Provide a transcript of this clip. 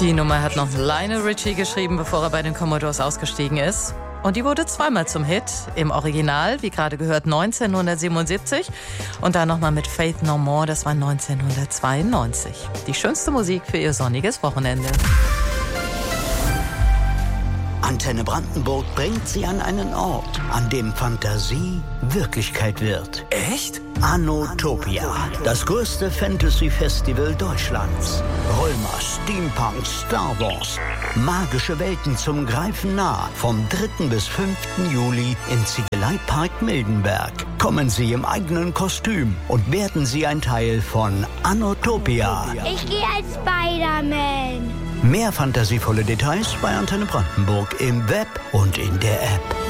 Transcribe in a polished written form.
Die Nummer hat noch Lionel Richie geschrieben, bevor er bei den Commodores ausgestiegen ist. Und die wurde zweimal zum Hit. Im Original, wie gerade gehört, 1977. Und dann nochmal mit Faith No More, das war 1992. Die schönste Musik für Ihr sonniges Wochenende. Antenne Brandenburg bringt Sie an einen Ort, an dem Fantasie Wirklichkeit wird. Echt? Anotopia, das größte Fantasy-Festival Deutschlands. Römer, Steampunk, Star Wars. Magische Welten zum Greifen nah. Vom 3. bis 5. Juli im Ziegeleipark Mildenberg. Kommen Sie im eigenen Kostüm und werden Sie ein Teil von Anotopia. Ich gehe als Spider-Man. Mehr fantasievolle Details bei Antenne Brandenburg im Web und in der App.